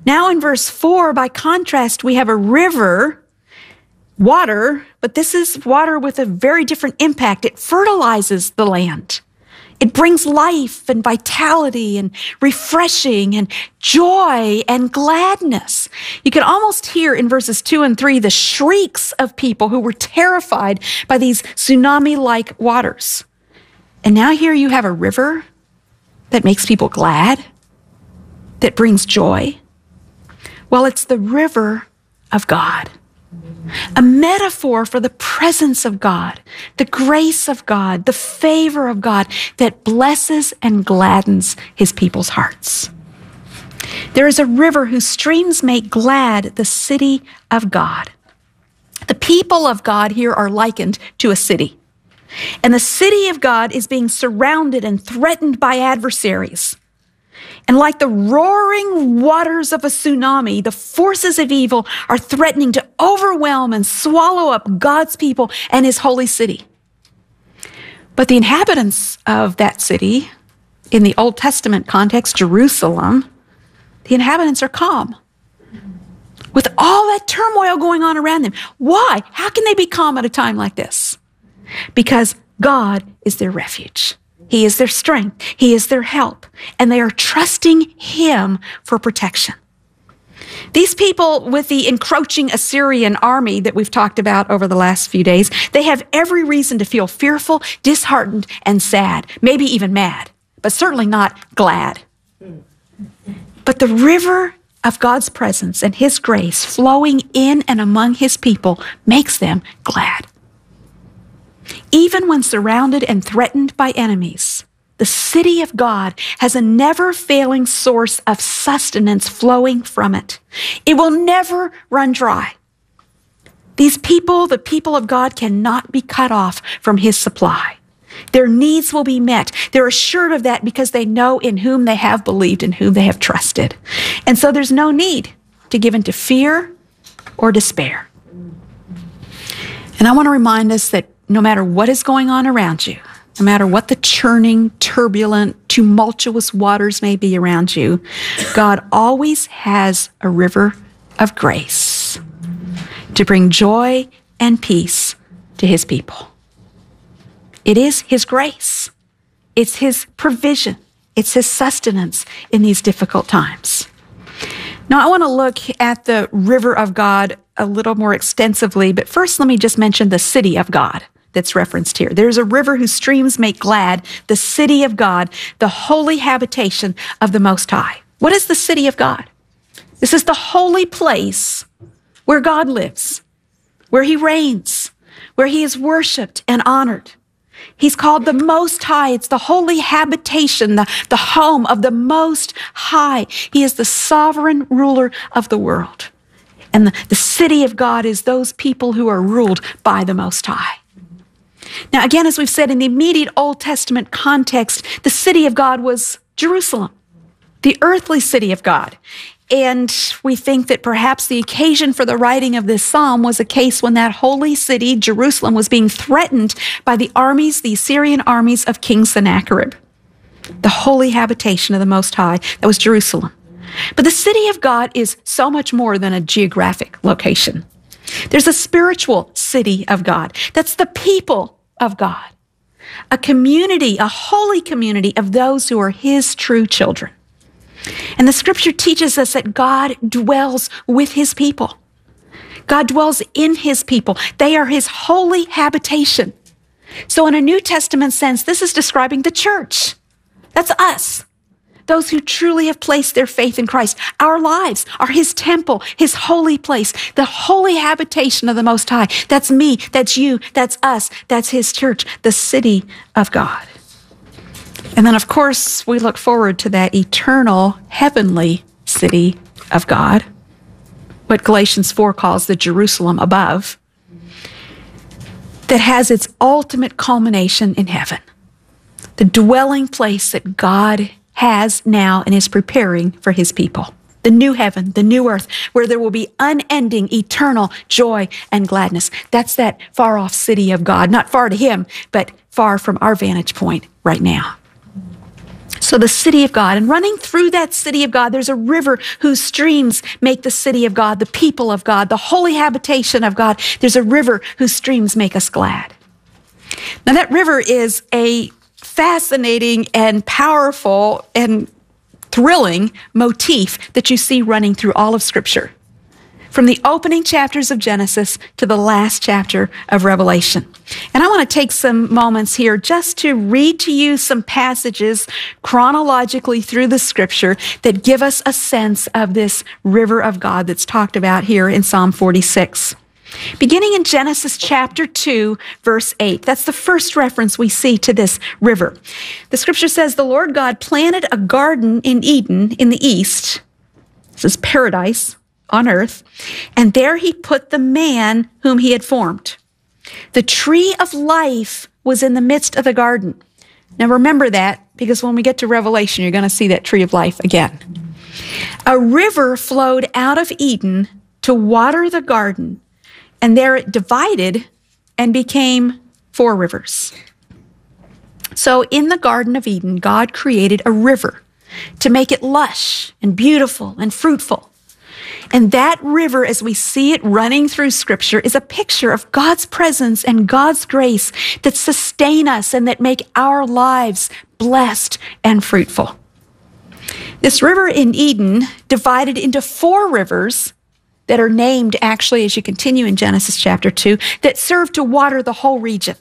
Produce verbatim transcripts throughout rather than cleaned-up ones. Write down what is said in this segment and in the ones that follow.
Now in verse four, by contrast, we have a river, water, but this is water with a very different impact. It fertilizes the land. It brings life and vitality and refreshing and joy and gladness. You can almost hear in verses two and three the shrieks of people who were terrified by these tsunami-like waters. And now here you have a river that makes people glad, that brings joy. Well, it's the river of God. A metaphor for the presence of God, the grace of God, the favor of God that blesses and gladdens his people's hearts. There is a river whose streams make glad the city of God. The people of God here are likened to a city. And the city of God is being surrounded and threatened by adversaries. And like the roaring waters of a tsunami, the forces of evil are threatening to overwhelm and swallow up God's people and his holy city. But the inhabitants of that city, in the Old Testament context, Jerusalem, the inhabitants are calm. With all that turmoil going on around them. Why? How can they be calm at a time like this? Because God is their refuge. He is their strength. He is their help. And they are trusting him for protection. These people with the encroaching Assyrian army that we've talked about over the last few days, they have every reason to feel fearful, disheartened, and sad, maybe even mad, but certainly not glad. But the river of God's presence and his grace flowing in and among his people makes them glad. Even when surrounded and threatened by enemies, the city of God has a never-failing source of sustenance flowing from it. It will never run dry. These people, the people of God, cannot be cut off from his supply. Their needs will be met. They're assured of that because they know in whom they have believed, in whom they have trusted. And so there's no need to give in to fear or despair. And I want to remind us that no matter what is going on around you, no matter what the churning, turbulent, tumultuous waters may be around you, God always has a river of grace to bring joy and peace to his people. It is his grace. It's his provision. It's his sustenance in these difficult times. Now, I want to look at the river of God a little more extensively, but first let me just mention the city of God that's referenced here. There's a river whose streams make glad the city of God, the holy habitation of the Most High. What is the city of God? This is the holy place where God lives, where he reigns, where he is worshiped and honored. He's called the Most High. It's the holy habitation, the, the home of the Most High. He is the sovereign ruler of the world. And the, the city of God is those people who are ruled by the Most High. Now, again, as we've said, in the immediate Old Testament context, the city of God was Jerusalem, the earthly city of God. And we think that perhaps the occasion for the writing of this psalm was a case when that holy city, Jerusalem, was being threatened by the armies, the Assyrian armies of King Sennacherib, the holy habitation of the Most High. That was Jerusalem. But the city of God is so much more than a geographic location. There's a spiritual city of God. That's the people of God, a community, a holy community of those who are his true children. And the scripture teaches us that God dwells with his people. God dwells in his people. They are his holy habitation. So in a New Testament sense, this is describing the church. That's us. Those who truly have placed their faith in Christ. Our lives are his temple, his holy place, the holy habitation of the Most High. That's me, that's you, that's us, that's his church, the city of God. And then, of course, we look forward to that eternal, heavenly city of God, what Galatians four calls the Jerusalem above, that has its ultimate culmination in heaven, the dwelling place that God has now and is preparing for his people. The new heaven, the new earth, where there will be unending, eternal joy and gladness. That's that far-off city of God, not far to him, but far from our vantage point right now. So So the city of God, and running through that city of God, there's a river whose streams make the city of God, the people of God, the holy habitation of God. There's a river whose streams make us glad. Now that river is a fascinating and powerful and thrilling motif that you see running through all of Scripture, from the opening chapters of Genesis to the last chapter of Revelation. And I want to take some moments here just to read to you some passages chronologically through the Scripture that give us a sense of this river of God that's talked about here in Psalm forty-six. Beginning in Genesis chapter two, verse eight. That's the first reference we see to this river. The Scripture says, "The Lord God planted a garden in Eden in the east." This is paradise on earth. "And there he put the man whom he had formed. The tree of life was in the midst of the garden." Now remember that, because when we get to Revelation, you're going to see that tree of life again. "A river flowed out of Eden to water the garden, and there it divided and became four rivers." So in the Garden of Eden, God created a river to make it lush and beautiful and fruitful. And that river, as we see it running through Scripture, is a picture of God's presence and God's grace that sustain us and that make our lives blessed and fruitful. This river in Eden divided into four rivers that are named, actually, as you continue in Genesis chapter two, that serve to water the whole region.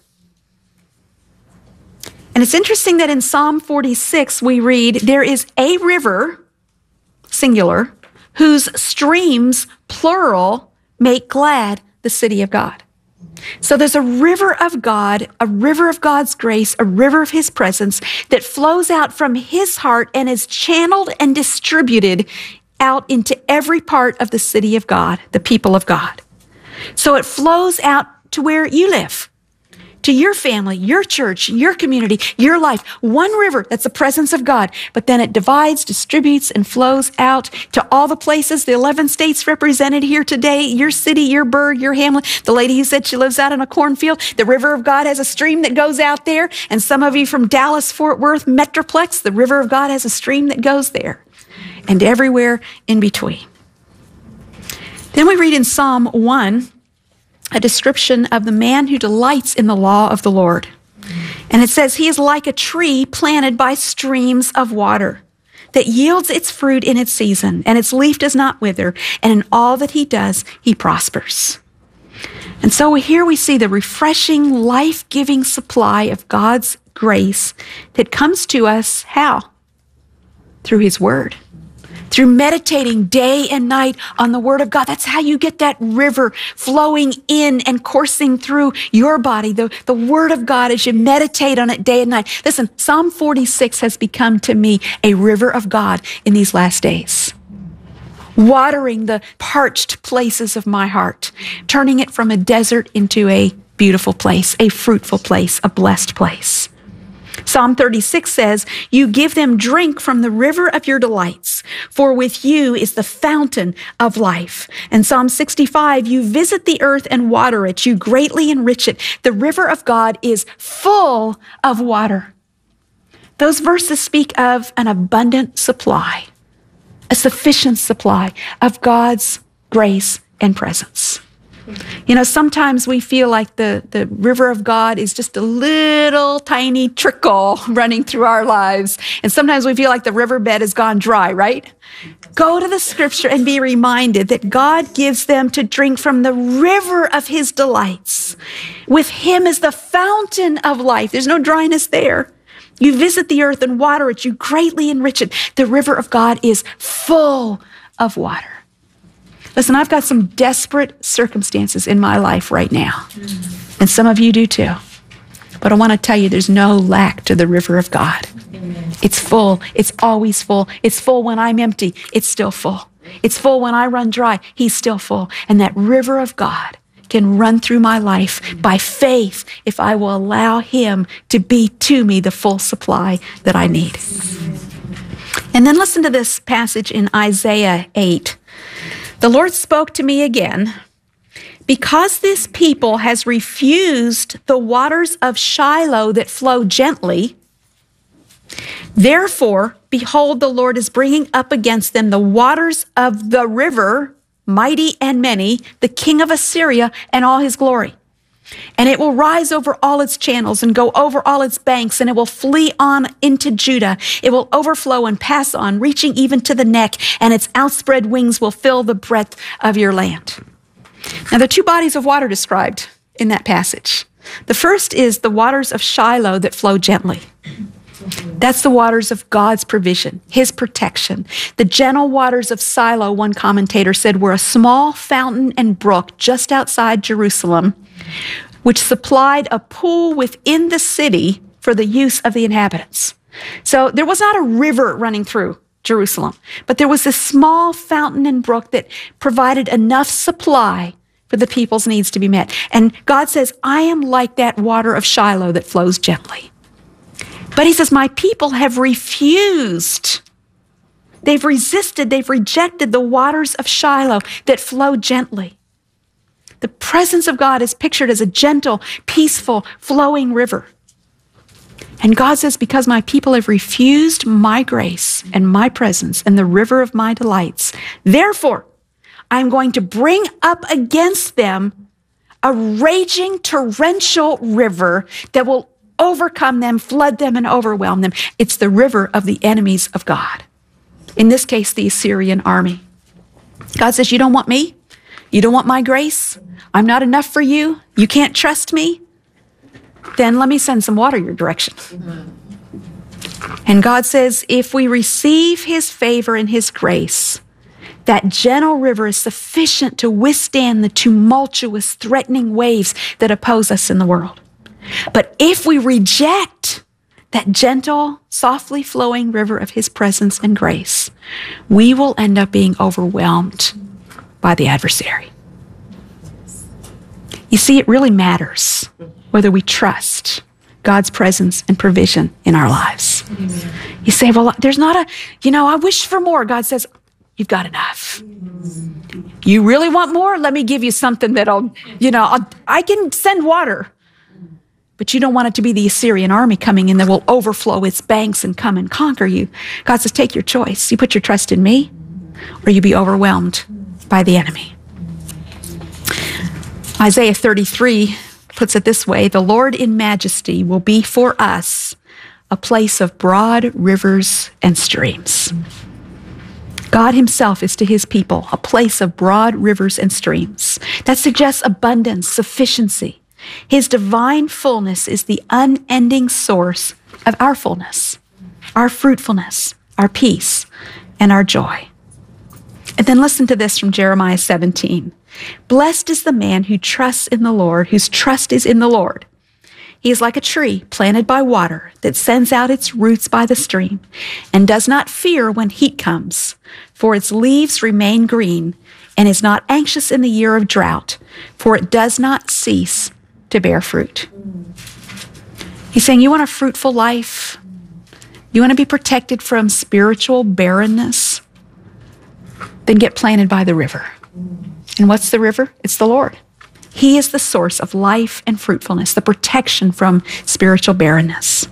And it's interesting that in Psalm forty-six we read, "There is a river," singular, "whose streams, plural, make glad the city of God." So there's a river of God, a river of God's grace, a river of His presence that flows out from His heart and is channeled and distributed out into every part of the city of God, the people of God. So it flows out to where you live, to your family, your church, your community, your life. One river, that's the presence of God. But then it divides, distributes, and flows out to all the places, the eleven states represented here today, your city, your burg, your hamlet. The lady who said she lives out in a cornfield, the river of God has a stream that goes out there. And some of you from Dallas, Fort Worth, Metroplex, the river of God has a stream that goes there. And everywhere in between. Then we read in Psalm one, a description of the man who delights in the law of the Lord. And it says, "He is like a tree planted by streams of water that yields its fruit in its season, and its leaf does not wither, and in all that he does, he prospers." And so here we see the refreshing, life-giving supply of God's grace that comes to us, how? Through His Word. Through meditating day and night on the Word of God. That's how you get that river flowing in and coursing through your body, the, the Word of God, as you meditate on it day and night. Listen, Psalm forty-six has become to me a river of God in these last days, watering the parched places of my heart, turning it from a desert into a beautiful place, a fruitful place, a blessed place. Psalm thirty-six says, "You give them drink from the river of your delights, for with you is the fountain of life." And Psalm sixty-five, "You visit the earth and water it. You greatly enrich it. The river of God is full of water." Those verses speak of an abundant supply, a sufficient supply of God's grace and presence. You know, sometimes we feel like the, the river of God is just a little tiny trickle running through our lives. And sometimes we feel like the riverbed has gone dry, right? Go to the Scripture and be reminded that God gives them to drink from the river of His delights. With Him is the fountain of life. There's no dryness there. You visit the earth and water it. You greatly enrich it. The river of God is full of water. Listen, I've got some desperate circumstances in my life right now. And some of you do too. But I want to tell you, there's no lack to the river of God. Amen. It's full. It's always full. It's full when I'm empty. It's still full. It's full when I run dry. He's still full. And that river of God can run through my life by faith if I will allow Him to be to me the full supply that I need. And then listen to this passage in Isaiah eight. "The Lord spoke to me again, because this people has refused the waters of Shiloh that flow gently, Therefore, behold, the Lord is bringing up against them the waters of the river, mighty and many, the king of Assyria and all his glory. And it will rise over all its channels and go over all its banks, and it will flee on into Judah. It will overflow and pass on, reaching even to the neck, and its outspread wings will fill the breadth of your land. Now, there are two bodies of water described in that passage. The first is the waters of Shiloh that flow gently. That's the waters of God's provision, his protection. The gentle waters of Shiloh, one commentator said, were a small fountain and brook just outside Jerusalem, which supplied a pool within the city for the use of the inhabitants. So there was not a river running through Jerusalem, but there was this small fountain and brook that provided enough supply for the people's needs to be met. And God says, I am like that water of Shiloh that flows gently. But he says, my people have refused. They've resisted, they've rejected the waters of Shiloh that flow gently. The presence of God is pictured as a gentle, peaceful, flowing river. And God says, because my people have refused my grace and my presence and the river of my delights, therefore, I'm going to bring up against them a raging torrential river that will overcome them, flood them, and overwhelm them. It's the river of the enemies of God. In this case, the Assyrian army. God says, you don't want me? You don't want my grace? I'm not enough for you? You can't trust me? Then let me send some water your direction. And God says, if we receive his favor and his grace, that gentle river is sufficient to withstand the tumultuous, threatening waves that oppose us in the world. But if we reject that gentle, softly flowing river of his presence and grace, we will end up being overwhelmed by the adversary. You see, it really matters whether we trust God's presence and provision in our lives. Amen. You say, well, there's not a, you know, I wish for more. God says, you've got enough. You really want more? Let me give you something that'll, you know, I'll, I can send water. But you don't want it to be the Assyrian army coming in that will overflow its banks and come and conquer you. God says, take your choice. You put your trust in me, or you be overwhelmed by the enemy. Isaiah thirty-three puts it this way, the Lord in majesty will be for us a place of broad rivers and streams. God himself is to his people a place of broad rivers and streams. That suggests abundance, sufficiency. His divine fullness is the unending source of our fullness, our fruitfulness, our peace, and our joy. And then listen to this from Jeremiah seventeen. Blessed is the man who trusts in the Lord, whose trust is in the Lord. He is like a tree planted by water that sends out its roots by the stream and does not fear when heat comes, for its leaves remain green, and is not anxious in the year of drought, for it does not cease to bear fruit. He's saying, you want a fruitful life? You want to be protected from spiritual barrenness? Then get planted by the river. And what's the river? It's the Lord. He is the source of life and fruitfulness, the protection from spiritual barrenness.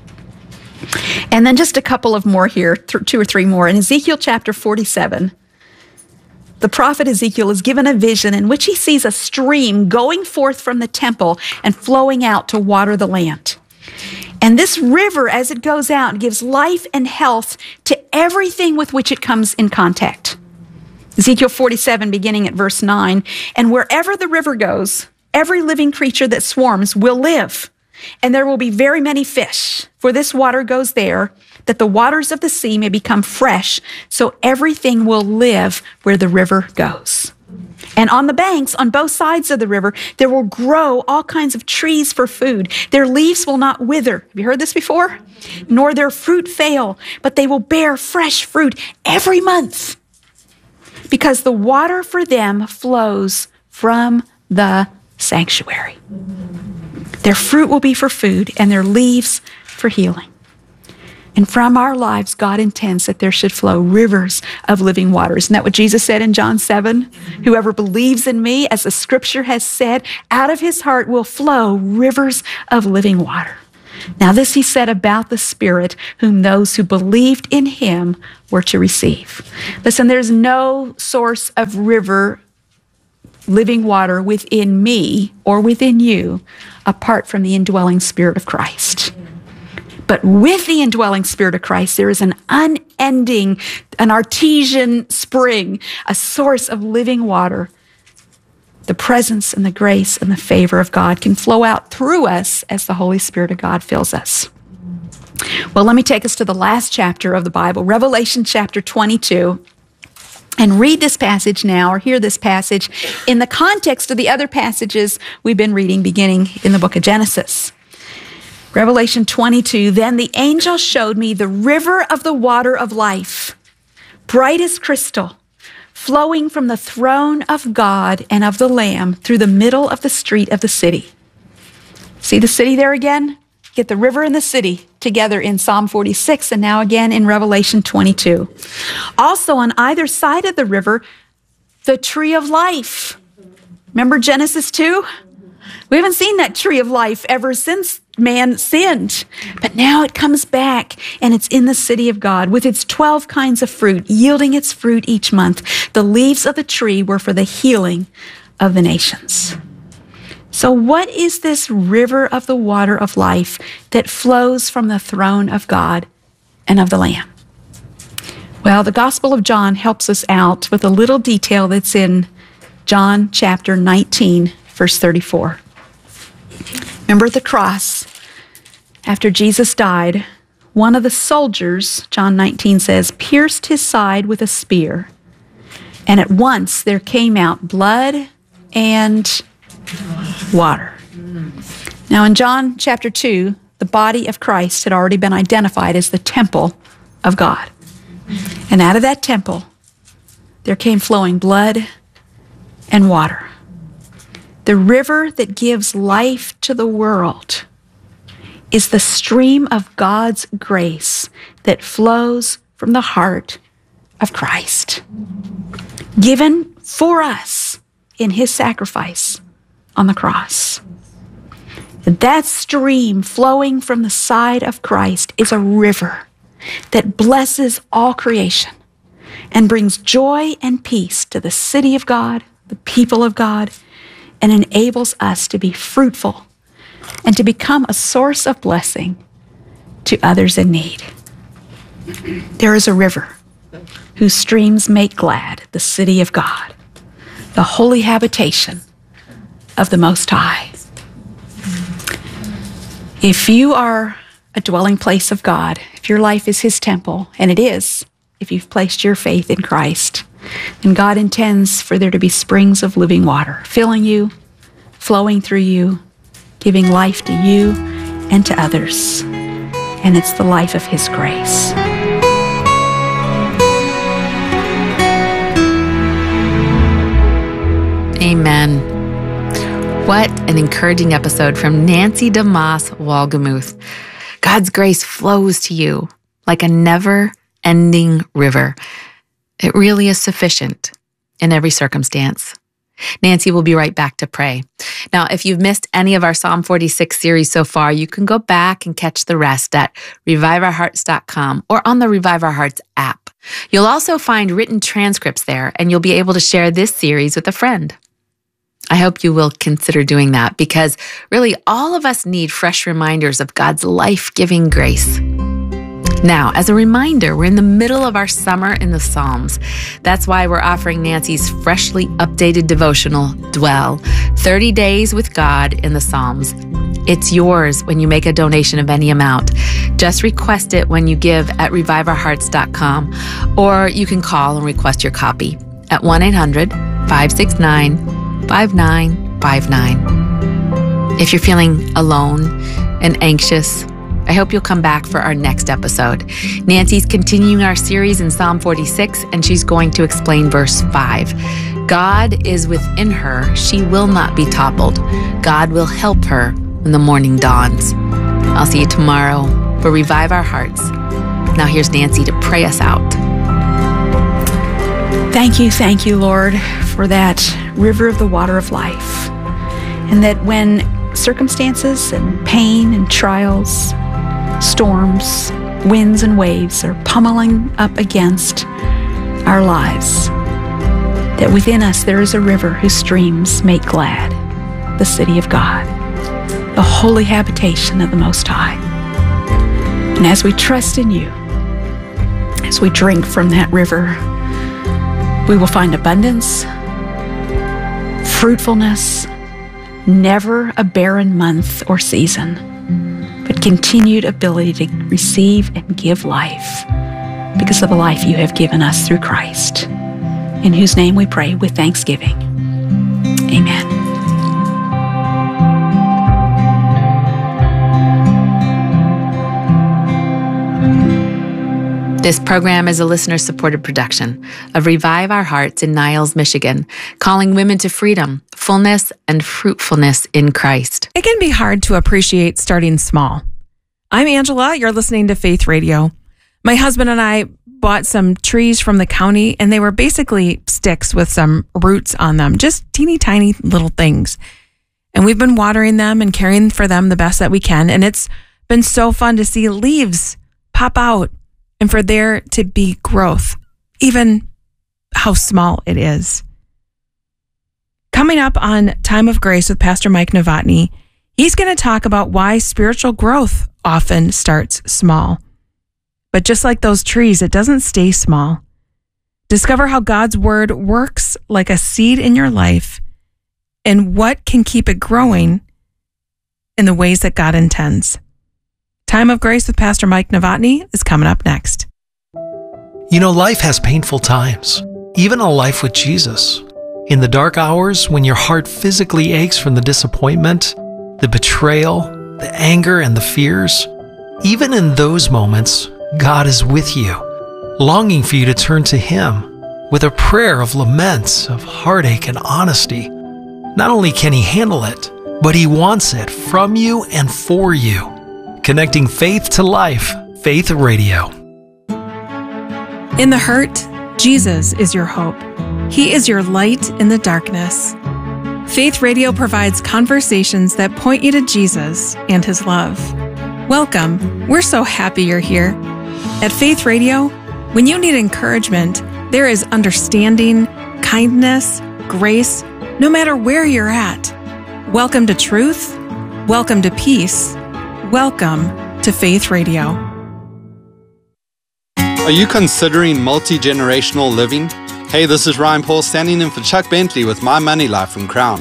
And then just a couple of more here, th- two or three more. In Ezekiel chapter forty-seven, the prophet Ezekiel is given a vision in which he sees a stream going forth from the temple and flowing out to water the land. And this river, as it goes out, gives life and health to everything with which it comes in contact. Ezekiel forty-seven, beginning at verse nine, and wherever the river goes, every living creature that swarms will live, and there will be very many fish, for this water goes there, that the waters of the sea may become fresh, so everything will live where the river goes. And on the banks, on both sides of the river, there will grow all kinds of trees for food. Their leaves will not wither. Have you heard this before? Nor their fruit fail, but they will bear fresh fruit every month, because the water for them flows from the sanctuary. Their fruit will be for food, and their leaves for healing. And from our lives, God intends that there should flow rivers of living water. Isn't that what Jesus said in John seven? Whoever believes in me, as the scripture has said, out of his heart will flow rivers of living water. Now this he said about the Spirit, whom those who believed in him were to receive. Listen, there's no source of river, living water within me or within you apart from the indwelling Spirit of Christ. But with the indwelling Spirit of Christ, there is an unending, an artesian spring, a source of living water. The presence and the grace and the favor of God can flow out through us as the Holy Spirit of God fills us. Well, let me take us to the last chapter of the Bible, Revelation chapter twenty-two, and read this passage now, or hear this passage in the context of the other passages we've been reading beginning in the book of Genesis. Revelation twenty-two, then the angel showed me the river of the water of life, bright as crystal, flowing from the throne of God and of the Lamb through the middle of the street of the city. See the city there again? Get the river and the city together in Psalm forty-six and now again in Revelation twenty-two. Also on either side of the river, the tree of life. Remember Genesis two? We haven't seen that tree of life ever since man sinned. But now it comes back and it's in the city of God with its twelve kinds of fruit, yielding its fruit each month. The leaves of the tree were for the healing of the nations. So what is this river of the water of life that flows from the throne of God and of the Lamb? Well, the Gospel of John helps us out with a little detail that's in John chapter nineteen, verse thirty-four. Remember at the cross, after Jesus died, one of the soldiers, John nineteen says, pierced his side with a spear, and at once there came out blood and water. Now in John chapter two, the body of Christ had already been identified as the temple of God. And out of that temple, there came flowing blood and water. The river that gives life to the world is the stream of God's grace that flows from the heart of Christ, given for us in his sacrifice on the cross. That stream flowing from the side of Christ is a river that blesses all creation and brings joy and peace to the city of God, the people of God, and enables us to be fruitful and to become a source of blessing to others in need. There is a river whose streams make glad the city of God, the holy habitation of the Most High. If you are a dwelling place of God, if your life is his temple, and it is, if you've placed your faith in Christ, then God intends for there to be springs of living water, filling you, flowing through you, giving life to you and to others. And it's the life of his grace. Amen. What an encouraging episode from Nancy DeMoss Wolgemuth. God's grace flows to you like a never-ending river. It really is sufficient in every circumstance. Nancy will be right back to pray. Now, if you've missed any of our Psalm forty-six series so far, you can go back and catch the rest at revive our hearts dot com or on the Revive Our Hearts app. You'll also find written transcripts there, and you'll be able to share this series with a friend. I hope you will consider doing that because really all of us need fresh reminders of God's life-giving grace. Now, as a reminder, we're in the middle of our summer in the Psalms. That's why we're offering Nancy's freshly updated devotional, Dwell, thirty days with God in the Psalms. It's yours when you make a donation of any amount. Just request it when you give at revive our hearts dot com, or you can call and request your copy at one eight hundred five six nine five nine five nine. If you're feeling alone and anxious, I hope you'll come back for our next episode. Nancy's continuing our series in Psalm forty-six, and she's going to explain verse five. God is within her. She will not be toppled. God will help her when the morning dawns. I'll see you tomorrow for Revive Our Hearts. Now here's Nancy to pray us out. Thank you, thank you, Lord, for that river of the water of life. And that when circumstances and pain and trials, storms, winds and waves are pummeling up against our lives, that within us there is a river whose streams make glad the city of God, the holy habitation of the Most High. And as we trust in you, as we drink from that river, we will find abundance, fruitfulness, never a barren month or season, but continued ability to receive and give life because of the life you have given us through Christ, in whose name we pray with thanksgiving. Amen. This program is a listener-supported production of Revive Our Hearts in Niles, Michigan, calling women to freedom, fullness, and fruitfulness in Christ. It can be hard to appreciate starting small. I'm Angela. You're listening to Faith Radio. My husband and I bought some trees from the county, and they were basically sticks with some roots on them, just teeny tiny little things. And we've been watering them and caring for them the best that we can. And it's been so fun to see leaves pop out and for there to be growth, even how small it is. Coming up on Time of Grace with Pastor Mike Novotny, he's going to talk about why spiritual growth often starts small. But just like those trees, it doesn't stay small. Discover how God's word works like a seed in your life and what can keep it growing in the ways that God intends. Time of Grace with Pastor Mike Novotny is coming up next. You know, life has painful times, even a life with Jesus. In the dark hours, when your heart physically aches from the disappointment, the betrayal, the anger, and the fears, even in those moments, God is with you, longing for you to turn to Him with a prayer of laments, of heartache and honesty. Not only can He handle it, but He wants it from you and for you. Connecting faith to life, Faith Radio. In the hurt, Jesus is your hope. He is your light in the darkness. Faith Radio provides conversations that point you to Jesus and His love. Welcome. We're so happy you're here. At Faith Radio, when you need encouragement, there is understanding, kindness, grace, no matter where you're at. Welcome to truth. Welcome to peace. Welcome to Faith Radio. Are you considering multi-generational living? Hey, this is Ryan Paul standing in for Chuck Bentley with My Money Life from Crown.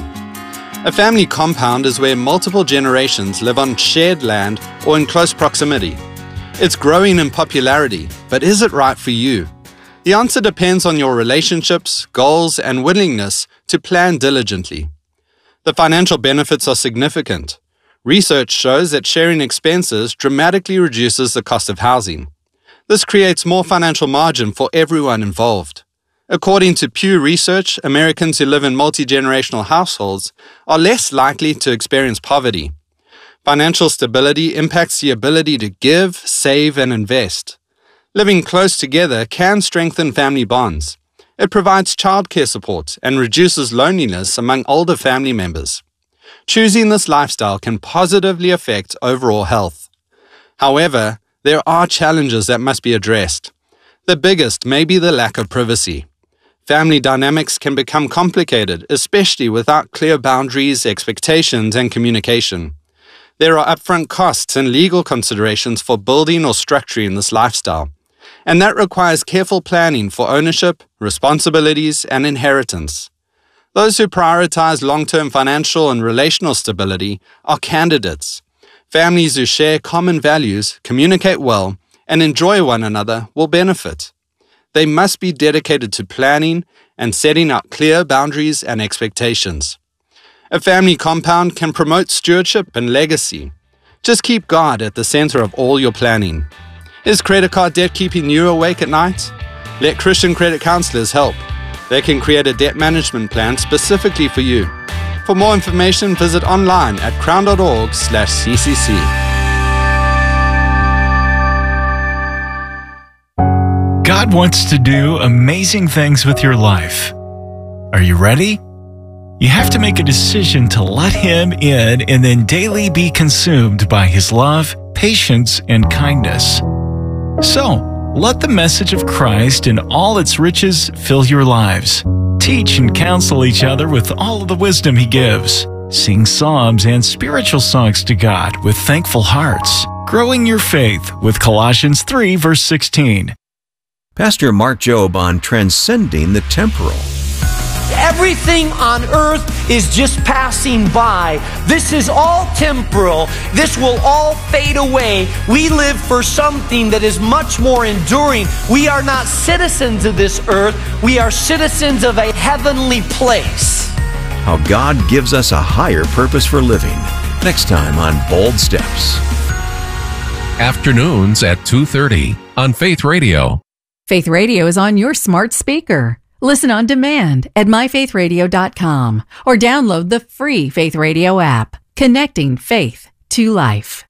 A family compound is where multiple generations live on shared land or in close proximity. It's growing in popularity, but is it right for you? The answer depends on your relationships, goals, and willingness to plan diligently. The financial benefits are significant. Research shows that sharing expenses dramatically reduces the cost of housing. This creates more financial margin for everyone involved. According to Pew Research, Americans who live in multi-generational households are less likely to experience poverty. Financial stability impacts the ability to give, save, and invest. Living close together can strengthen family bonds. It provides childcare support and reduces loneliness among older family members. Choosing this lifestyle can positively affect overall health. However, there are challenges that must be addressed. The biggest may be the lack of privacy. Family dynamics can become complicated, especially without clear boundaries, expectations, and communication. There are upfront costs and legal considerations for building or structuring this lifestyle, and that requires careful planning for ownership, responsibilities, and inheritance. Those who prioritize long-term financial and relational stability are candidates. Families who share common values, communicate well, and enjoy one another will benefit. They must be dedicated to planning and setting out clear boundaries and expectations. A family compound can promote stewardship and legacy. Just keep God at the center of all your planning. Is credit card debt keeping you awake at night? Let Christian credit counselors help. They can create a debt management plan specifically for you. For more information, visit online at crown.org slash ccc. God wants to do amazing things with your life. Are you ready? You have to make a decision to let Him in and then daily be consumed by His love, patience, and kindness. So, let the message of Christ in all its riches fill your lives. Teach and counsel each other with all of the wisdom He gives. Sing psalms and spiritual songs to God with thankful hearts. Growing your faith with Colossians three, verse sixteen. Pastor Mark Jobe on transcending the temporal. Everything on earth is just passing by. This is all temporal. This will all fade away. We live for something that is much more enduring. We are not citizens of this earth. We are citizens of a heavenly place. How God gives us a higher purpose for living. Next time on Bold Steps. Afternoons at two thirty on Faith Radio. Faith Radio is on your smart speaker. Listen on demand at my faith radio dot com or download the free Faith Radio app, connecting faith to life.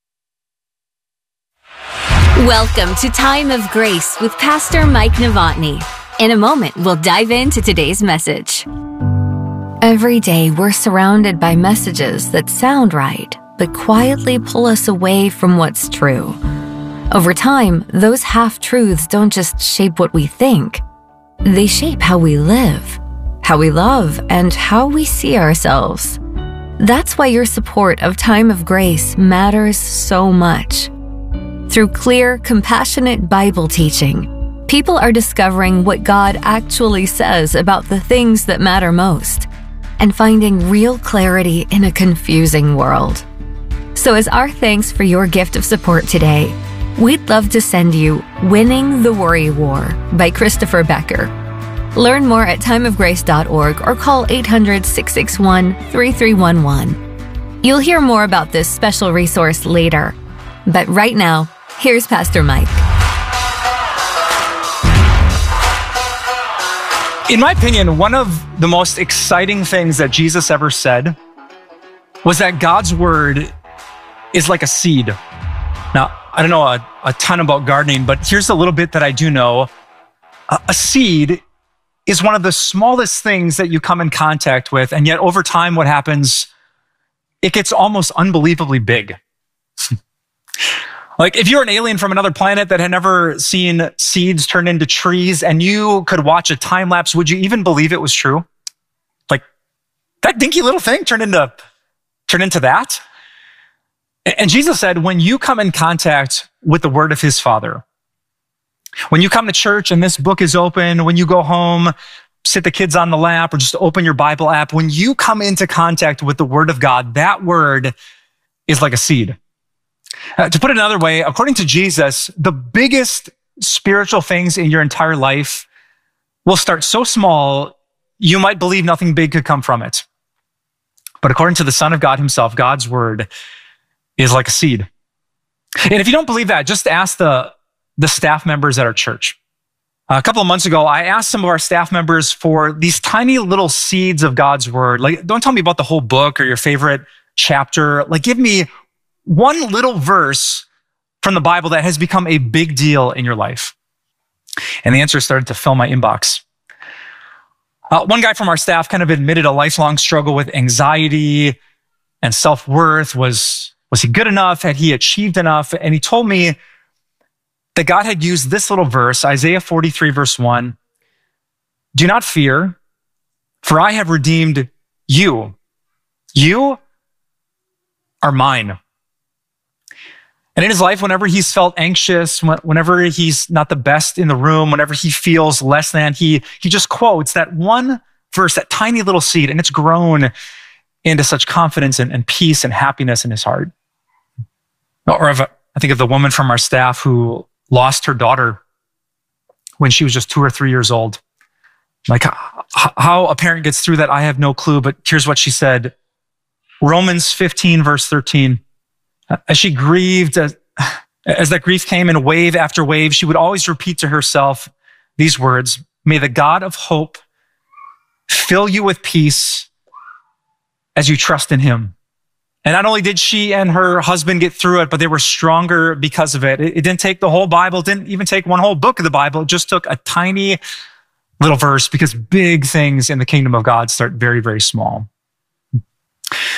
Welcome to Time of Grace with Pastor Mike Novotny. In a moment, we'll dive into today's message. Every day, we're surrounded by messages that sound right, but quietly pull us away from what's true. Over time, those half-truths don't just shape what we think. They shape how we live, how we love, and how we see ourselves. That's why your support of Time of Grace matters so much. Through clear, compassionate Bible teaching, people are discovering what God actually says about the things that matter most and finding real clarity in a confusing world. So as our thanks for your gift of support today, we'd love to send you Winning the Worry War by Christopher Becker. Learn more at time of grace dot org or call eight hundred, six six one, three three one one. You'll hear more about this special resource later. But right now, here's Pastor Mike. In my opinion, one of the most exciting things that Jesus ever said was that God's word is like a seed. Now, I don't know a, a ton about gardening, but here's a little bit that I do know. A, a seed is one of the smallest things that you come in contact with, and yet over time, what happens, it gets almost unbelievably big. Like if you're an alien from another planet that had never seen seeds turn into trees and you could watch a time lapse, would you even believe it was true? Like that dinky little thing turned into, turned into that? And Jesus said, when you come in contact with the word of his Father, when you come to church and this book is open, when you go home, sit the kids on the lap or just open your Bible app, when you come into contact with the word of God, that word is like a seed. Uh, to put it another way, according to Jesus, the biggest spiritual things in your entire life will start so small, you might believe nothing big could come from it. But according to the Son of God himself, God's word is like a seed. And if you don't believe that, just ask the, the staff members at our church. A couple of months ago, I asked some of our staff members for these tiny little seeds of God's word. Like, don't tell me about the whole book or your favorite chapter. Like, give me one little verse from the Bible that has become a big deal in your life. And the answer started to fill my inbox. Uh, one guy from our staff kind of admitted a lifelong struggle with anxiety and self-worth. Was, was he good enough? Had he achieved enough? And he told me that God had used this little verse, Isaiah forty-three, verse one. Do not fear, for I have redeemed you. You are mine. And in his life, whenever he's felt anxious, whenever he's not the best in the room, whenever he feels less than, he, he just quotes that one verse, that tiny little seed, and it's grown into such confidence and, and peace and happiness in his heart. Or of, I think of the woman from our staff who lost her daughter when she was just two or three years old. Like how a parent gets through that, I have no clue, but here's what she said. Romans fifteen, verse thirteen. As she grieved, as, as that grief came in wave after wave, she would always repeat to herself these words, may the God of hope fill you with peace as you trust in him. And not only did she and her husband get through it, but they were stronger because of it. It, it didn't take the whole Bible, it didn't even take one whole book of the Bible. It just took a tiny little verse, because big things in the kingdom of God start very, very small.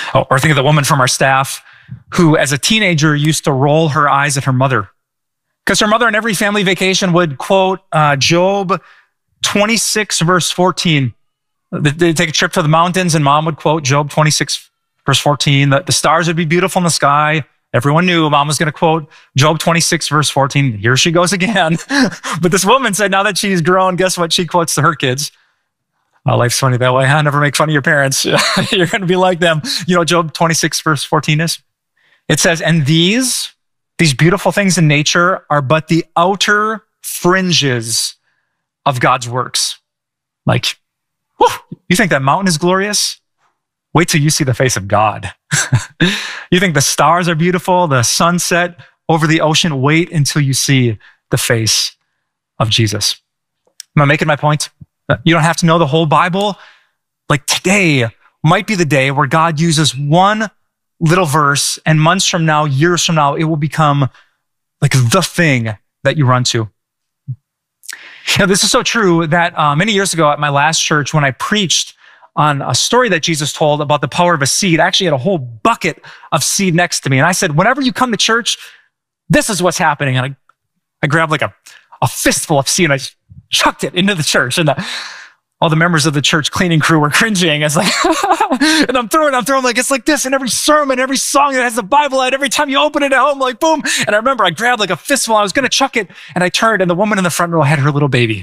Oh, or think of the woman from our staff who, as a teenager, used to roll her eyes at her mother. Because her mother, on every family vacation, would quote uh, Job twenty-six, verse fourteen. They'd take a trip to the mountains, and mom would quote Job twenty-six, verse fourteen. That the stars would be beautiful in the sky. Everyone knew mom was going to quote Job twenty-six, verse fourteen. Here she goes again. But this woman said, now that she's grown, guess what she quotes to her kids? Oh, life's funny that way, huh? Never make fun of your parents. You're going to be like them. You know what Job twenty-six, verse fourteen is? It says, and these, these beautiful things in nature are but the outer fringes of God's works. Like, whew, you think that mountain is glorious? Wait till you see the face of God. You think the stars are beautiful, the sunset over the ocean? Wait until you see the face of Jesus. Am I making my point? You don't have to know the whole Bible. Like today might be the day where God uses one little verse, and months from now, years from now, it will become like the thing that you run to. You know, this is so true that uh, many years ago at my last church, when I preached on a story that Jesus told about the power of a seed, I actually had a whole bucket of seed next to me. And I said, whenever you come to church, this is what's happening. And I, I grabbed like a, a fistful of seed and I just chucked it into the church. And the, all the members of the church cleaning crew were cringing. It's like, and I'm throwing, I'm throwing like, it's like this in every sermon, every song that has the Bible at, every time you open it at home, like boom. And I remember I grabbed like a fistful, I was going to chuck it, and I turned, and the woman in the front row had her little baby.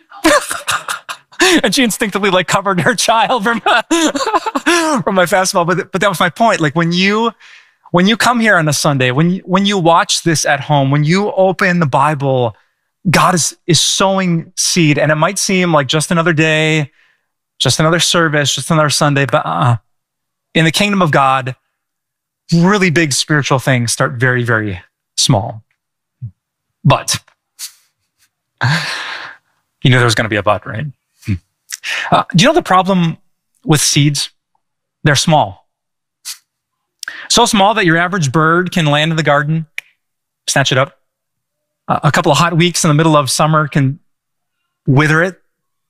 And she instinctively like covered her child from, from my fastball. But, but that was my point. Like when you, when you come here on a Sunday, when you, when you watch this at home, when you open the Bible, God is, is sowing seed, and it might seem like just another day, just another service, just another Sunday, but uh, in the kingdom of God, really big spiritual things start very, very small. But, you knew there was going to be a but, right? Uh, do you know the problem with seeds? They're small. So small that your average bird can land in the garden, snatch it up. Uh, a couple of hot weeks in the middle of summer can wither it.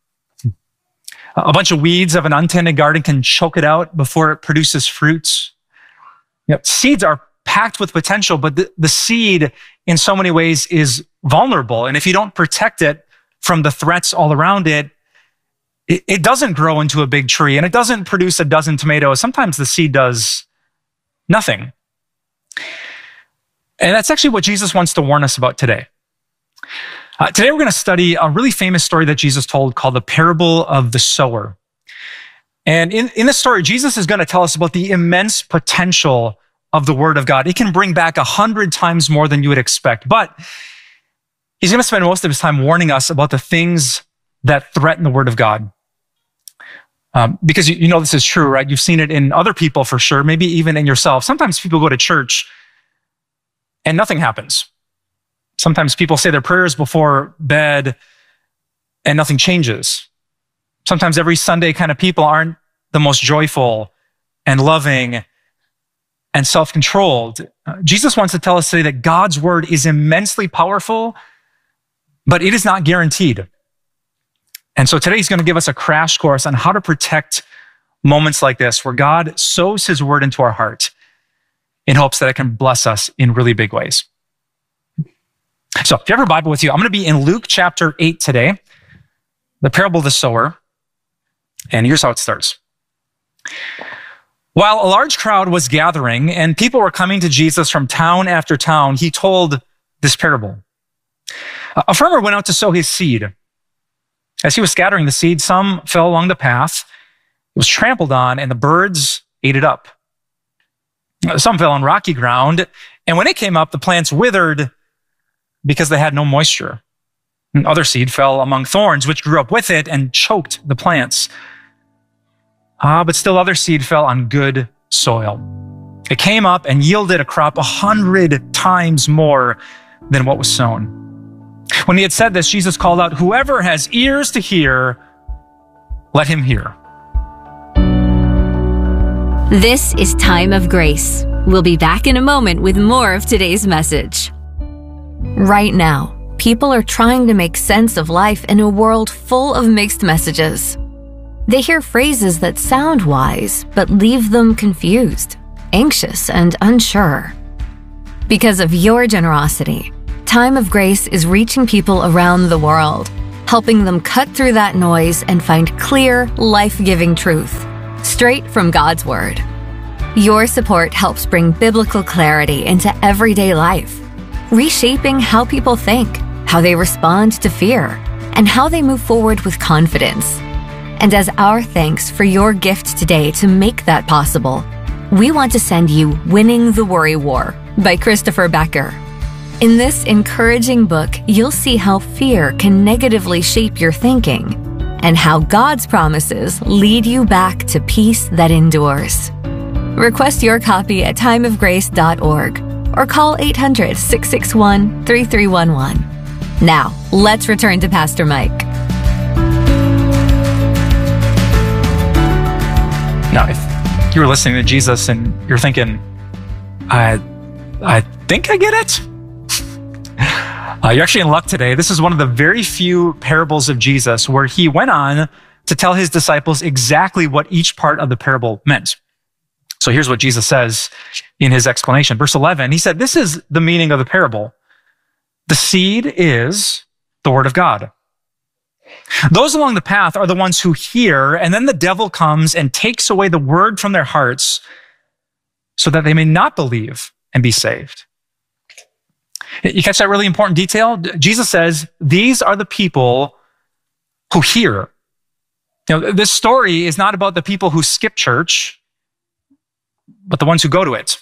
A bunch of weeds of an untended garden can choke it out before it produces fruits. You know, seeds are packed with potential, but the, the seed in so many ways is vulnerable. And if you don't protect it from the threats all around it, it, it doesn't grow into a big tree, and it doesn't produce a dozen tomatoes. Sometimes the seed does nothing. And that's actually what Jesus wants to warn us about today. Uh, today, we're going to study a really famous story that Jesus told called the parable of the sower. And in, in this story, Jesus is going to tell us about the immense potential of the Word of God. It can bring back a hundred times more than you would expect. But he's going to spend most of his time warning us about the things that threaten the Word of God. Um, because you, you know this is true, right? You've seen it in other people for sure, maybe even in yourself. Sometimes people go to church and nothing happens. Sometimes people say their prayers before bed and nothing changes. Sometimes every Sunday kind of people aren't the most joyful and loving and self-controlled. Uh, Jesus wants to tell us today that God's word is immensely powerful, but it is not guaranteed. And so today he's going to give us a crash course on how to protect moments like this, where God sows his word into our heart in hopes that it can bless us in really big ways. So if you have your Bible with you, I'm going to be in Luke chapter eight today, the parable of the sower. And here's how it starts. While a large crowd was gathering and people were coming to Jesus from town after town, he told this parable. A farmer went out to sow his seed. As he was scattering the seed, some fell along the path. It was trampled on, and the birds ate it up. Some fell on rocky ground, and when it came up, the plants withered because they had no moisture. And other seed fell among thorns, which grew up with it and choked the plants. Ah, but still other seed fell on good soil. It came up and yielded a crop a hundred times more than what was sown. When he had said this, Jesus called out, "Whoever has ears to hear, let him hear." This is Time of Grace. We'll be back in a moment with more of today's message. Right now, people are trying to make sense of life in a world full of mixed messages. They hear phrases that sound wise, but leave them confused, anxious, and unsure. Because of your generosity, Time of Grace is reaching people around the world, helping them cut through that noise and find clear, life-giving truth, straight from God's Word. Your support helps bring biblical clarity into everyday life, reshaping how people think, how they respond to fear, and how they move forward with confidence. And as our thanks for your gift today to make that possible, we want to send you Winning the Worry War by Christopher Becker. In this encouraging book, you'll see how fear can negatively shape your thinking and how God's promises lead you back to peace that endures. Request your copy at time of grace dot org or call eight hundred, six six one, three three one one. Now, let's return to Pastor Mike. Now, if you were listening to Jesus and you're thinking, I, I think I get it, uh, you're actually in luck today. This is one of the very few parables of Jesus where he went on to tell his disciples exactly what each part of the parable meant. So here's what Jesus says in his explanation. Verse eleven, he said, this is the meaning of the parable. The seed is the word of God. Those along the path are the ones who hear, and then the devil comes and takes away the word from their hearts so that they may not believe and be saved. You catch that really important detail? Jesus says, these are the people who hear. You know, this story is not about the people who skip church, but the ones who go to it.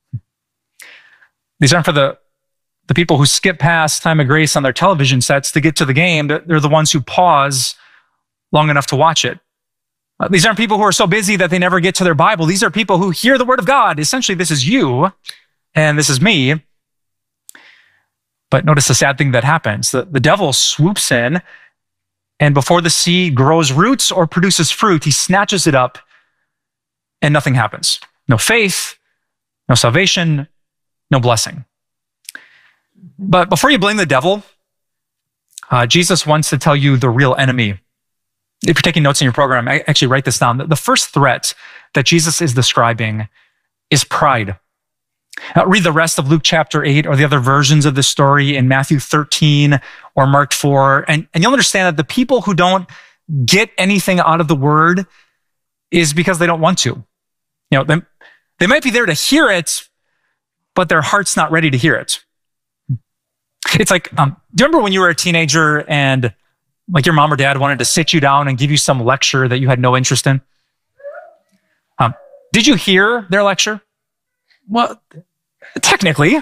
These aren't for the, the people who skip past Time of Grace on their television sets to get to the game. They're the ones who pause long enough to watch it. Uh, these aren't people who are so busy that they never get to their Bible. These are people who hear the word of God. Essentially, this is you and this is me. But notice the sad thing that happens. The, the devil swoops in, and before the seed grows roots or produces fruit, he snatches it up and nothing happens. No faith, no salvation, no blessing. But before you blame the devil, uh, Jesus wants to tell you the real enemy. If you're taking notes in your program, I actually write this down. The first threat that Jesus is describing is pride. Uh, read the rest of Luke chapter eight or the other versions of the story in Matthew thirteen or Mark four, and, and you'll understand that the people who don't get anything out of the word is because they don't want to. You know, they, they might be there to hear it, but their heart's not ready to hear it. It's like, um, do you remember when you were a teenager and like your mom or dad wanted to sit you down and give you some lecture that you had no interest in? Um, did you hear their lecture? Well, technically.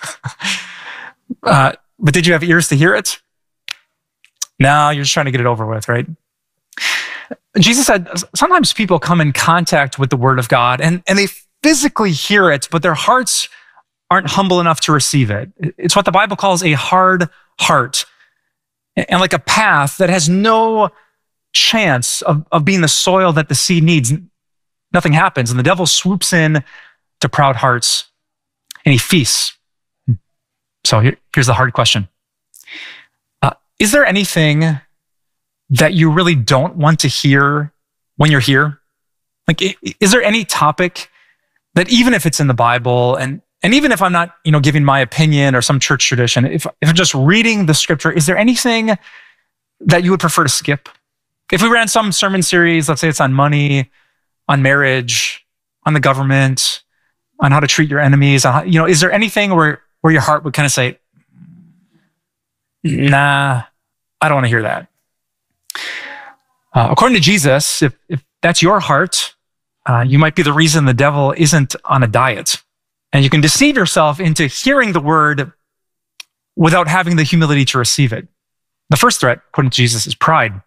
uh, but did you have ears to hear it? No, you're just trying to get it over with, right? Jesus said, sometimes people come in contact with the word of God and, and they physically hear it, but their hearts aren't humble enough to receive it. It's what the Bible calls a hard heart, and like a path that has no chance of, of being the soil that the seed needs. Nothing happens, and the devil swoops in to proud hearts, and he feasts. So here, here's the hard question. Uh, is there anything that you really don't want to hear when you're here? Like, is there any topic that even if it's in the Bible, and And even if I'm not, you know, giving my opinion or some church tradition, if, if I'm just reading the scripture, is there anything that you would prefer to skip? If we ran some sermon series, let's say it's on money, on marriage, on the government, on how to treat your enemies, on how, you know, is there anything where, where your heart would kind of say, nah, I don't want to hear that? Uh, according to Jesus, if, if that's your heart, uh, you might be the reason the devil isn't on a diet. And you can deceive yourself into hearing the word without having the humility to receive it. The first threat, according to Jesus, is pride.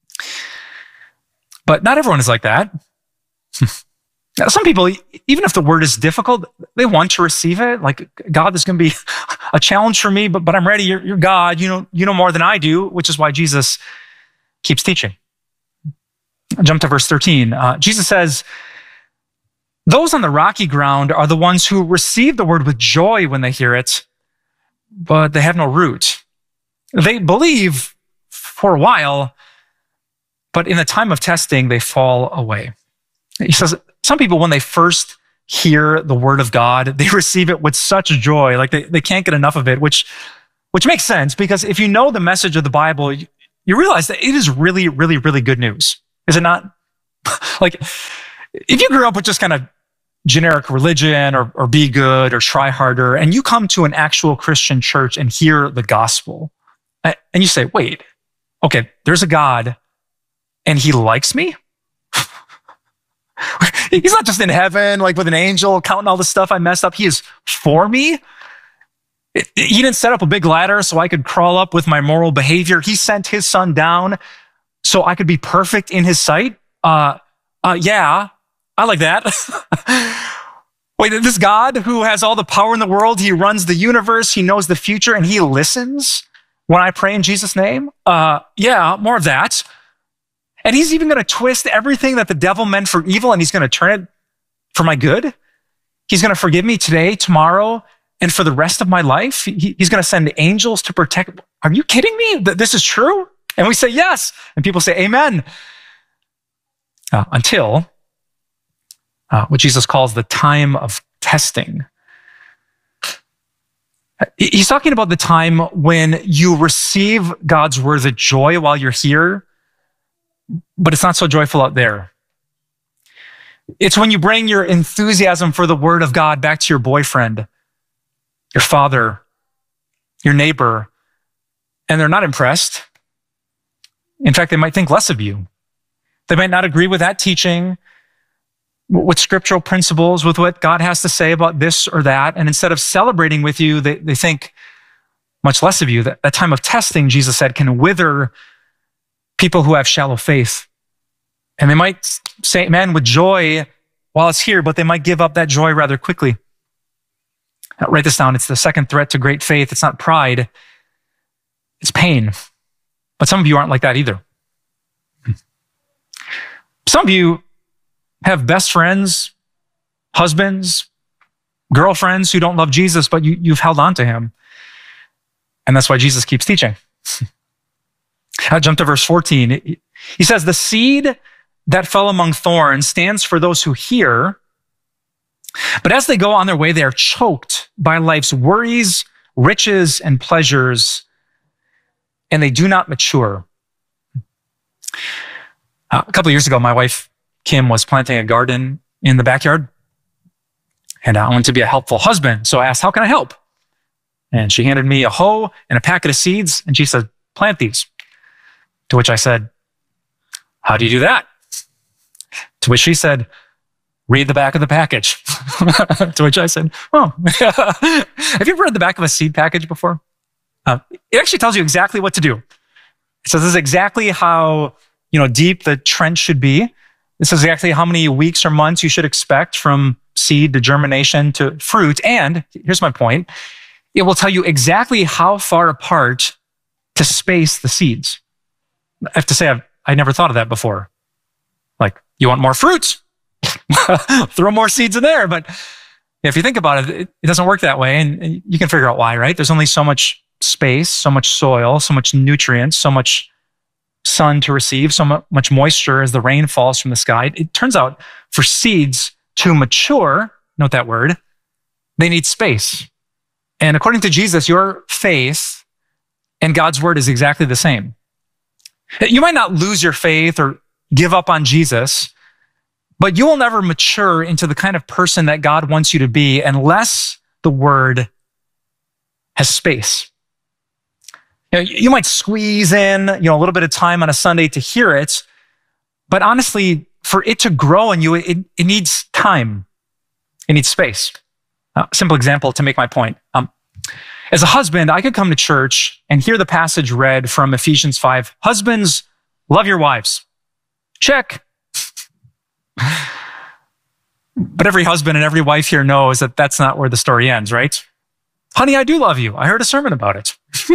But not everyone is like that. Some people, even if the word is difficult, they want to receive it. Like, God, this is going to be a challenge for me, but, but I'm ready. You're, you're God. You know, you know more than I do, which is why Jesus keeps teaching. Jump to verse thirteen. Uh, Jesus says, those on the rocky ground are the ones who receive the word with joy when they hear it, but they have no root. They believe for a while, but in the time of testing, they fall away. He says, some people, when they first hear the word of God, they receive it with such joy, like they, they can't get enough of it, which, which makes sense, because if you know the message of the Bible, you, you realize that it is really, really, really good news. Is it not? Like, if you grew up with just kind of generic religion or, or be good or try harder, and you come to an actual Christian church and hear the gospel, and you say, wait, okay, there's a God and he likes me? He's not just in heaven, like with an angel counting all the stuff I messed up. He is for me. He didn't set up a big ladder so I could crawl up with my moral behavior. He sent his son down so I could be perfect in his sight. Uh, uh, yeah, I like that. Wait, this God who has all the power in the world, he runs the universe, he knows the future, and he listens when I pray in Jesus' name? Uh, yeah, more of that. And he's even going to twist everything that the devil meant for evil, and he's going to turn it for my good. He's going to forgive me today, tomorrow, and for the rest of my life. He, he's going to send angels to protect. Are you kidding me? That this is true? And we say yes. And people say amen. Uh, until uh, what Jesus calls the time of testing. He's talking about the time when you receive God's word with joy while you're here, but it's not so joyful out there. It's when you bring your enthusiasm for the word of God back to your boyfriend, your father, your neighbor, and they're not impressed. In fact, they might think less of you. They might not agree with that teaching, with scriptural principles, with what God has to say about this or that. And instead of celebrating with you, they, they think much less of you. That, that time of testing, Jesus said, can wither people who have shallow faith. And they might say amen with joy while it's here, but they might give up that joy rather quickly. Now, write this down. It's the second threat to great faith. It's not pride. It's pain. But some of you aren't like that either. Some of you have best friends, husbands, girlfriends who don't love Jesus, but you, you've held on to him. And that's why Jesus keeps teaching. I'll jump to verse fourteen. He says, the seed that fell among thorns stands for those who hear, but as they go on their way, they are choked by life's worries, riches, and pleasures, and they do not mature. Uh, a couple of years ago, my wife, Kim, was planting a garden in the backyard, and I wanted to be a helpful husband. So I asked, how can I help? And she handed me a hoe and a packet of seeds, and she said, plant these. To which I said, how do you do that? To which she said, read the back of the package. To which I said, oh. Have you ever read the back of a seed package before? Uh, it actually tells you exactly what to do. It says this is exactly how you know, deep the trench should be. This is exactly how many weeks or months you should expect from seed to germination to fruit. And here's my point. It will tell you exactly how far apart to space the seeds. I have to say, I've, I never thought of that before. Like, you want more fruit? Throw more seeds in there. But if you think about it, it, it doesn't work that way. And you can figure out why, right? There's only so much space, so much soil, so much nutrients, so much sun to receive, so much moisture as the rain falls from the sky. It turns out for seeds to mature, note that word, they need space. And according to Jesus, your faith and God's word is exactly the same. You might not lose your faith or give up on Jesus, but you will never mature into the kind of person that God wants you to be unless the word has space. You know, you might squeeze in, you know, a little bit of time on a Sunday to hear it, but honestly, for it to grow in you, it, it needs time. It needs space. Uh, simple example to make my point. Um, as a husband, I could come to church and hear the passage read from Ephesians five. Husbands, love your wives. Check. But every husband and every wife here knows that that's not where the story ends, right? Honey, I do love you. I heard a sermon about it.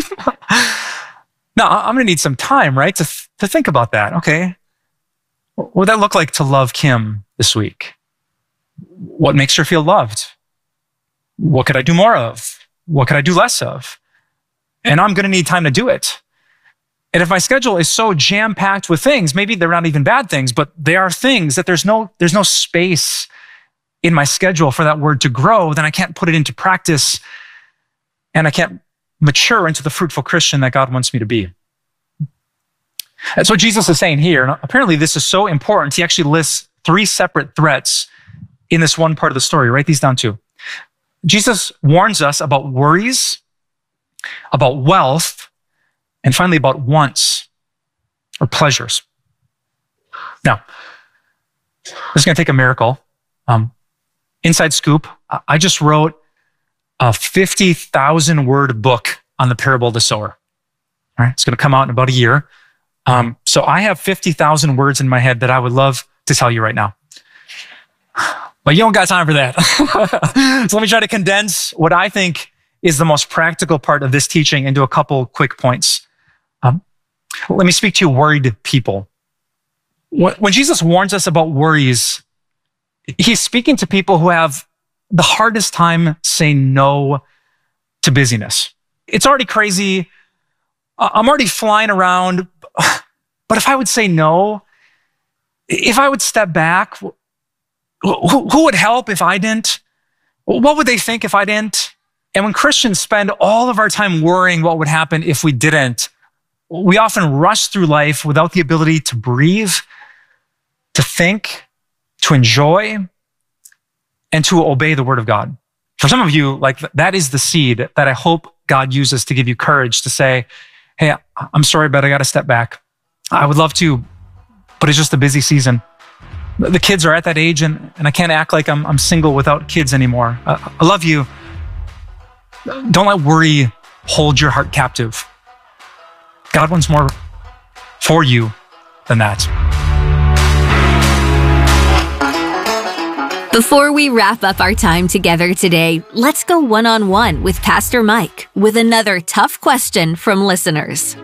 Now, I'm going to need some time, right, to, th- to think about that. Okay. What would that look like to love Kim this week? What makes her feel loved? What could I do more of? What could I do less of? And I'm going to need time to do it. And if my schedule is so jam-packed with things, maybe they're not even bad things, but they are things that there's no, there's no space in my schedule for that word to grow, then I can't put it into practice and I can't mature into the fruitful Christian that God wants me to be. That's what Jesus is saying here. And apparently this is so important. He actually lists three separate threats in this one part of the story. Write these down too. Jesus warns us about worries, about wealth, and finally about wants or pleasures. Now, this is going to take a miracle. Um, inside scoop, I just wrote a fifty thousand word book on the parable of the sower. All right, it's going to come out in about a year. Um, so I have fifty thousand words in my head that I would love to tell you right now. But you don't got time for that. So let me try to condense what I think is the most practical part of this teaching into a couple quick points. Um, let me speak to worried people. When Jesus warns us about worries, he's speaking to people who have the hardest time saying no to busyness. It's already crazy. I'm already flying around. But if I would say no, if I would step back, who, who would help if I didn't? What would they think if I didn't? And when Christians spend all of our time worrying what would happen if we didn't, we often rush through life without the ability to breathe, to think, to enjoy, and to obey the word of God. For some of you, like that is the seed that I hope God uses to give you courage to say, hey, I'm sorry, but I got to step back. I would love to, but it's just a busy season. The kids are at that age and, and I can't act like I'm, I'm single without kids anymore. I, I love you. Don't let worry hold your heart captive. God wants more for you than that. Before we wrap up our time together today, let's go one-on-one with Pastor Mike with another tough question from listeners.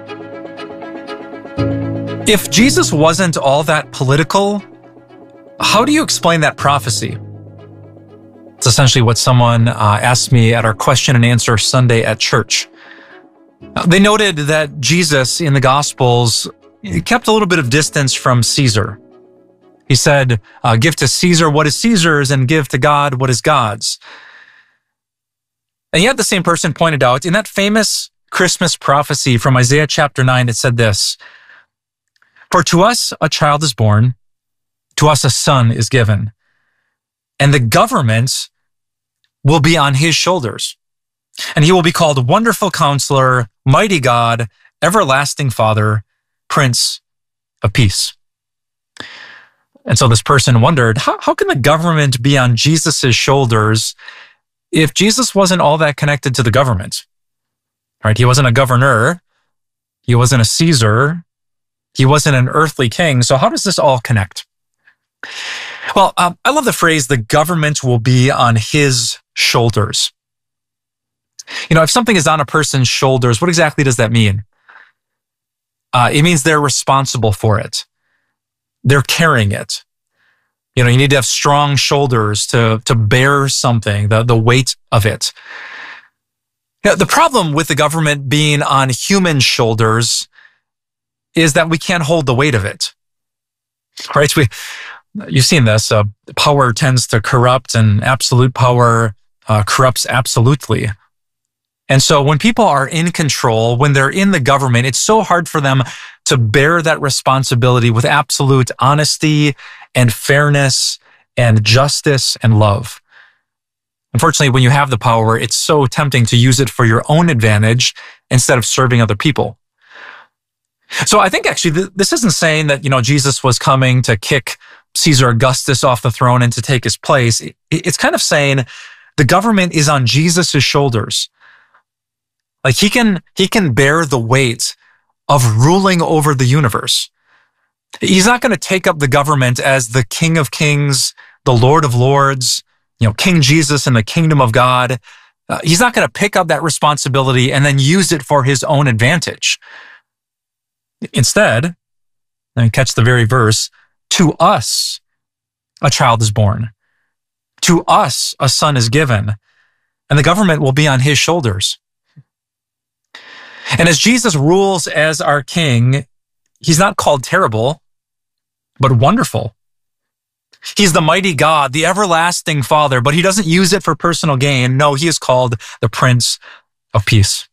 If Jesus wasn't all that political, how do you explain that prophecy? It's essentially what someone uh, asked me at our question and answer Sunday at church. Uh, they noted that Jesus in the Gospels kept a little bit of distance from Caesar. He said, uh, give to Caesar what is Caesar's and give to God what is God's. And yet the same person pointed out in that famous Christmas prophecy from Isaiah chapter nine, it said this, for to us a child is born, to us a son is given, and the government will be on his shoulders. And he will be called Wonderful Counselor, Mighty God, Everlasting Father, Prince of Peace. And so this person wondered, how, how can the government be on Jesus's shoulders if Jesus wasn't all that connected to the government? Right? He wasn't a governor. He wasn't a Caesar. He wasn't an earthly king. So how does this all connect? Well, um, I love the phrase, the government will be on his shoulders. You know, if something is on a person's shoulders, what exactly does that mean? Uh, it means they're responsible for it. They're carrying it. You know, you need to have strong shoulders to, to bear something, the, the weight of it. You know, the problem with the government being on human shoulders is that we can't hold the weight of it. Right? We, you've seen this. Uh, power tends to corrupt, and absolute power uh, corrupts absolutely. And so when people are in control, when they're in the government, it's so hard for them to bear that responsibility with absolute honesty and fairness and justice and love. Unfortunately, when you have the power, it's so tempting to use it for your own advantage instead of serving other people. So I think actually th- this isn't saying that, you know, Jesus was coming to kick Caesar Augustus off the throne and to take his place. It, it's kind of saying the government is on Jesus's shoulders. Like he can, he can bear the weight of ruling over the universe. He's not going to take up the government as the King of Kings, the Lord of Lords, you know, King Jesus and the kingdom of God. Uh, he's not going to pick up that responsibility and then use it for his own advantage. Instead, and catch the very verse, to us a child is born. To us a son is given, and the government will be on his shoulders. And as Jesus rules as our king, he's not called terrible, but wonderful. He's the mighty God, the everlasting Father, but he doesn't use it for personal gain. No, he is called the Prince of Peace.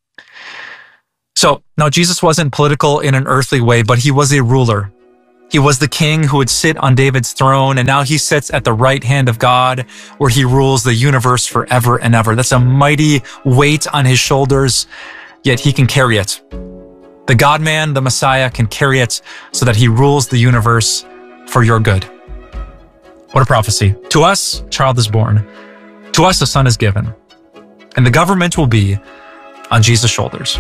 So now Jesus wasn't political in an earthly way, but he was a ruler. He was the king who would sit on David's throne, and now he sits at the right hand of God, where he rules the universe forever and ever. That's a mighty weight on his shoulders, yet he can carry it. The God-man, the Messiah, can carry it so that he rules the universe for your good. What a prophecy. To us, a child is born. To us, a son is given. And the government will be on Jesus' shoulders.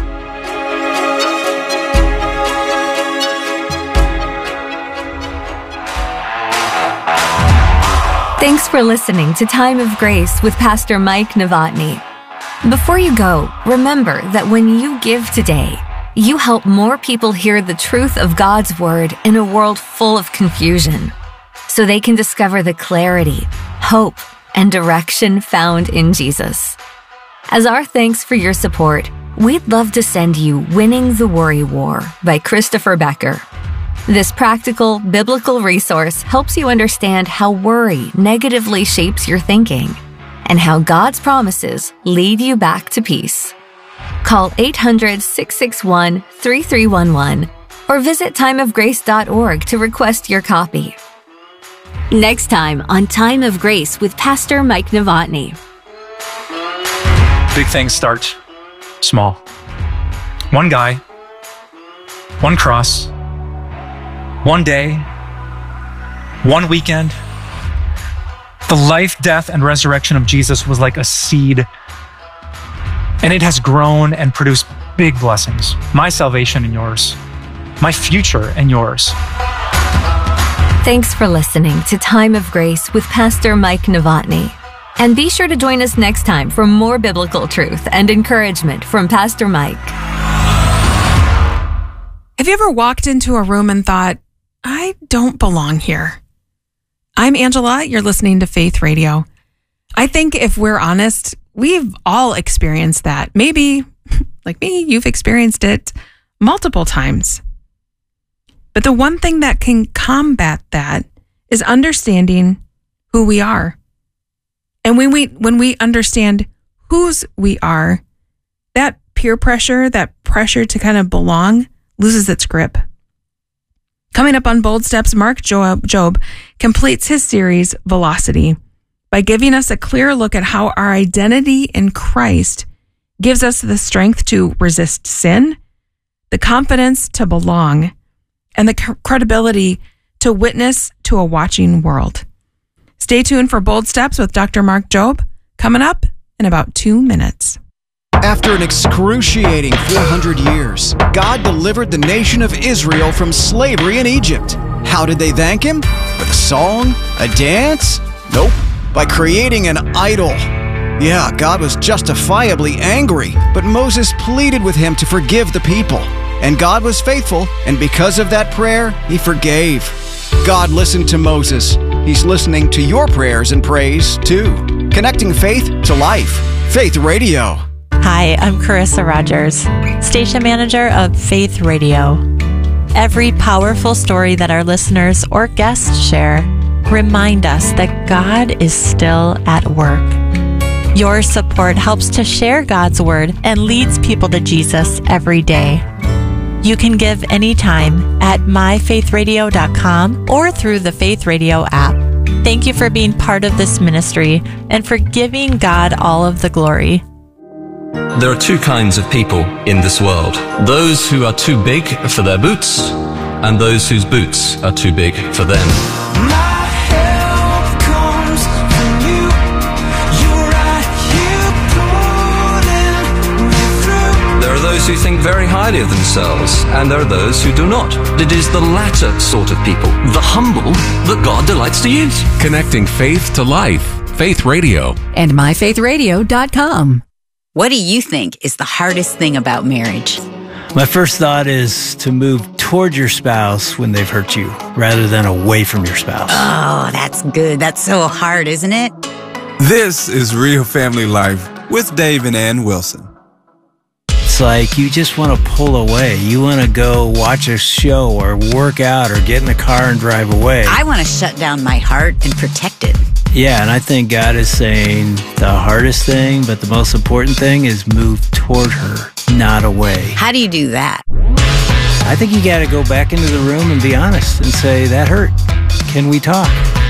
Thanks for listening to Time of Grace with Pastor Mike Novotny. Before you go, remember that when you give today, you help more people hear the truth of God's Word in a world full of confusion, so they can discover the clarity, hope, and direction found in Jesus. As our thanks for your support, we'd love to send you Winning the Worry War by Christopher Becker. This practical, biblical resource helps you understand how worry negatively shapes your thinking and how God's promises lead you back to peace. Call eight hundred, six six one, three three one one or visit time of grace dot org to request your copy. Next time on Time of Grace with Pastor Mike Novotny. Big things start small. One guy, one cross, one day, one weekend. The life, death, and resurrection of Jesus was like a seed, and it has grown and produced big blessings. My salvation and yours. My future and yours. Thanks for listening to Time of Grace with Pastor Mike Novotny. And be sure to join us next time for more biblical truth and encouragement from Pastor Mike. Have you ever walked into a room and thought, I don't belong here? I'm Angela. You're listening to Faith Radio. I think if we're honest, we've all experienced that. Maybe, like me, you've experienced it multiple times. But the one thing that can combat that is understanding who we are. And when we when we understand whose we are, that peer pressure, that pressure to kind of belong, loses its grip. Coming up on Bold Steps, Mark Jobe completes his series, Velocity, by giving us a clear look at how our identity in Christ gives us the strength to resist sin, the confidence to belong, and the credibility to witness to a watching world. Stay tuned for Bold Steps with Doctor Mark Jobe, coming up in about two minutes. After an excruciating four hundred years, God delivered the nation of Israel from slavery in Egypt. How did they thank Him? With a song? A dance? Nope. By creating an idol. Yeah, God was justifiably angry, but Moses pleaded with Him to forgive the people. And God was faithful, and because of that prayer, He forgave. God listened to Moses. He's listening to your prayers and praise, too. Connecting faith to life. Faith Radio. Hi, I'm Carissa Rogers, station manager of Faith Radio. Every powerful story that our listeners or guests share remind us that God is still at work. Your support helps to share God's word and leads people to Jesus every day. You can give anytime at my faith radio dot com or through the Faith Radio app. Thank you for being part of this ministry and for giving God all of the glory. There are two kinds of people in this world. Those who are too big for their boots, and those whose boots are too big for them. My help comes from you. You're right here pulling me through. There are those who think very highly of themselves, and there are those who do not. It is the latter sort of people, the humble, that God delights to use. Connecting faith to life. Faith Radio. And my faith radio dot com. What do you think is the hardest thing about marriage? My first thought is to move toward your spouse when they've hurt you, rather than away from your spouse. Oh, that's good. That's so hard, isn't it? This is Real Family Life with Dave and Ann Wilson. it's like you just want to pull away. You want to go watch a show or work out or get in the car and drive away. I want to shut down my heart and protect it. Yeah, and I think God is saying the hardest thing, but the most important thing is move toward her, not away. How do you do that? I think you got to go back into the room and be honest and say, that hurt. Can we talk?